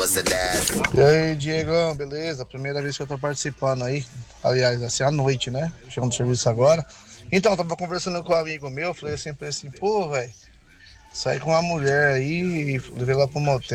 E aí, Diegão, beleza? Primeira vez que eu tô participando aí. Aliás, assim, à noite, né? Chegando do serviço agora. Então, tava conversando com um amigo meu, falei assim pra ele assim, pô, velho, saí com uma mulher aí e levei lá pro motel.